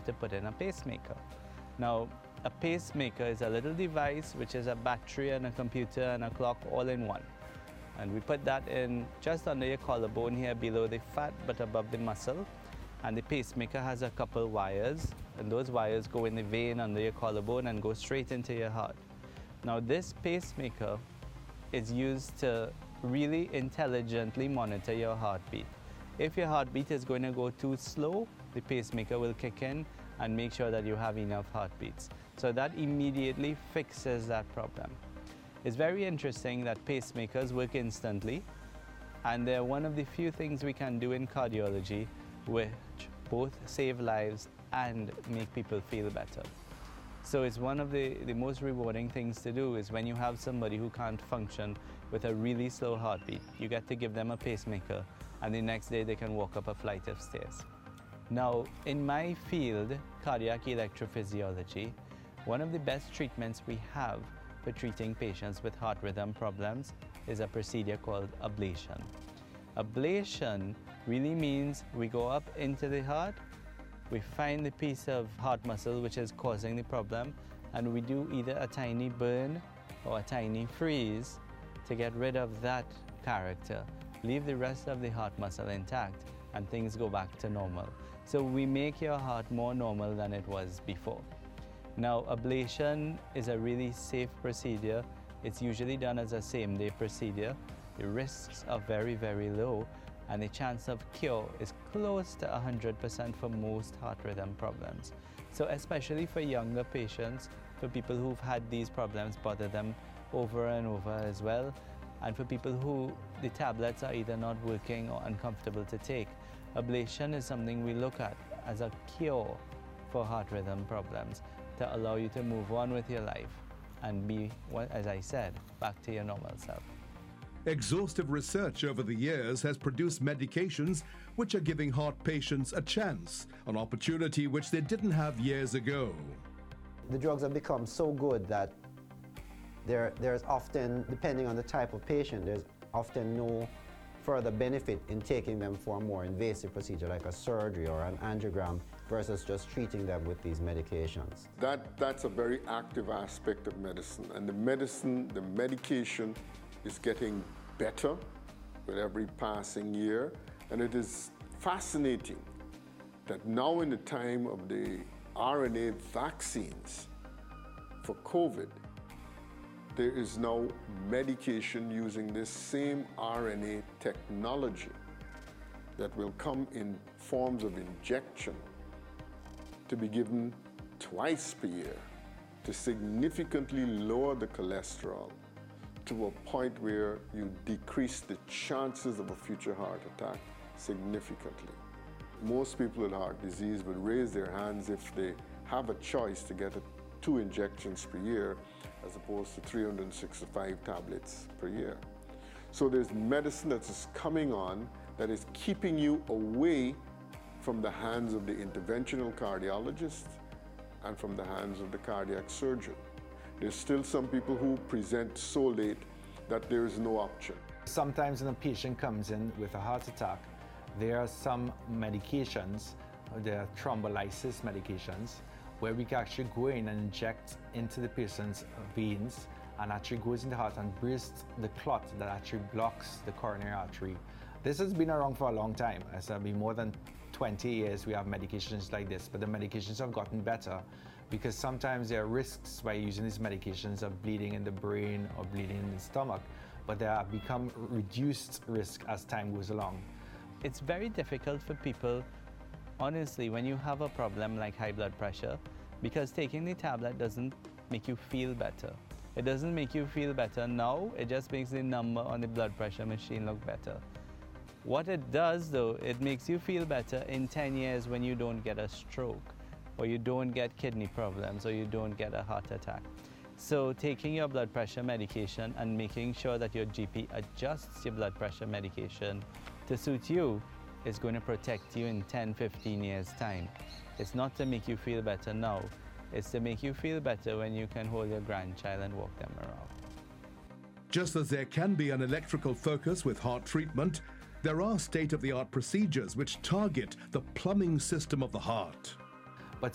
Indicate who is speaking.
Speaker 1: to put in a pacemaker. Now, a pacemaker is a little device which is a battery and a computer and a clock all in one. And we put that in just under your collarbone here, below the fat but above the muscle. And the pacemaker has a couple wires, and those wires go in the vein under your collarbone and go straight into your heart. Now, this pacemaker is used to really intelligently monitor your heartbeat. If your heartbeat is going to go too slow, the pacemaker will kick in and make sure that you have enough heartbeats. So that immediately fixes that problem. It's very interesting that pacemakers work instantly, and they're one of the few things we can do in cardiology which both save lives and make people feel better. So it's one of the most rewarding things to do is when you have somebody who can't function with a really slow heartbeat, you get to give them a pacemaker, and the next day they can walk up a flight of stairs. Now, in my field, cardiac electrophysiology, one of the best treatments we have for treating patients with heart rhythm problems is a procedure called ablation. Ablation really means we go up into the heart, we find the piece of heart muscle which is causing the problem, and we do either a tiny burn or a tiny freeze to get rid of that character. Leave the rest of the heart muscle intact and things go back to normal. So we make your heart more normal than it was before. Now, ablation is a really safe procedure. It's usually done as a same-day procedure. The risks are very, very low, and the chance of cure is close to 100% for most heart rhythm problems. So especially for younger patients, for people who've had these problems bother them over and over as well, and for people who the tablets are either not working or uncomfortable to take, ablation is something we look at as a cure for heart rhythm problems to allow you to move on with your life and be, as I said, back to your normal self.
Speaker 2: Exhaustive research over the years has produced medications which are giving heart patients a chance, an opportunity which they didn't have years ago.
Speaker 3: The drugs have become so good that there's often, depending on the type of patient, there's often no further benefit in taking them for a more invasive procedure like a surgery or an angiogram versus just treating them with these medications.
Speaker 4: That's a very active aspect of medicine, and the medication is getting better with every passing year, and it is fascinating that now in the time of the RNA vaccines for COVID, there is now medication using this same RNA technology that will come in forms of injection to be given twice per year to significantly lower the cholesterol to a point where you decrease the chances of a future heart attack significantly. Most people with heart disease would raise their hands if they have a choice to get 2 injections per year as opposed to 365 tablets per year. So there's medicine that is coming on that is keeping you away from the hands of the interventional cardiologist and from the hands of the cardiac surgeon. There's still some people who present so late that there is no option.
Speaker 5: Sometimes when a patient comes in with a heart attack, there are some medications, there are thrombolysis medications, where we can actually go in and inject into the patient's veins and actually goes in the heart and bursts the clot that actually blocks the coronary artery. This has been around for a long time. It's been more than 20 years we have medications like this, but the medications have gotten better because sometimes there are risks by using these medications of bleeding in the brain or bleeding in the stomach, but they have become reduced risk as time goes along.
Speaker 1: It's very difficult for people, honestly, when you have a problem like high blood pressure, because taking the tablet doesn't make you feel better. It doesn't make you feel better now, it just makes the number on the blood pressure machine look better. What it does though, it makes you feel better in 10 years when you don't get a stroke, or you don't get kidney problems, or you don't get a heart attack. So taking your blood pressure medication and making sure that your GP adjusts your blood pressure medication to suit you is going to protect you in 10, 15 years' time. It's not to make you feel better now, it's to make you feel better when you can hold your grandchild and walk them around.
Speaker 2: Just as there can be an electrical focus with heart treatment, there are state-of-the-art procedures which target the plumbing system of the heart.